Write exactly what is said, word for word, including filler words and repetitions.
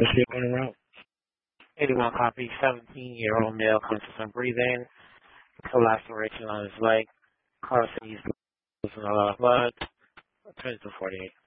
What's your going around? eighty-one copy, seventeen-year-old male comes to some breathing, laceration on his leg, cause he's losing a lot of blood, twenty-two forty-eight.